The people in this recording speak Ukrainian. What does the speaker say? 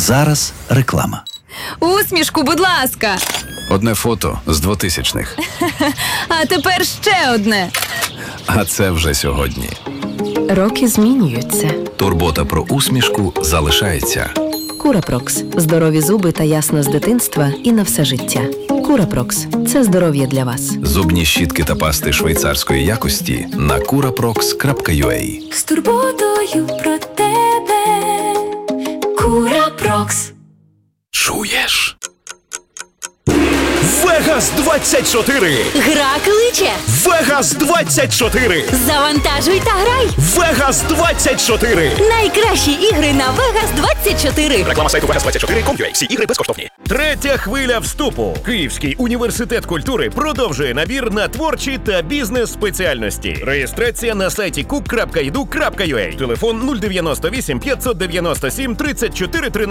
Зараз реклама. Усмішку, будь ласка. Одне фото з 2000-х. А тепер ще одне. А це вже сьогодні. Роки змінюються. Турбота про усмішку залишається. Курапрокс. Здорові зуби та ясна з дитинства і на все життя. Курапрокс. Це здоров'я для вас. Зубні щітки та пасти швейцарської якості на curaprox.ua. З турботою про тебе. Курапрокс. Чуєш? Вегас 24! Гра кличе. Вегас 24! Завантажуй та грай. Вегас 24! Найкращі ігри на Вегас 24. Реклама сайту Vegas24.com.ua. Всі ігри безкоштовні. Третя хвиля вступу. Київський університет культури продовжує набір на творчі та бізнес-спеціальності. Реєстрація на сайті cook.edu.ua. Телефон 098 597 34 13.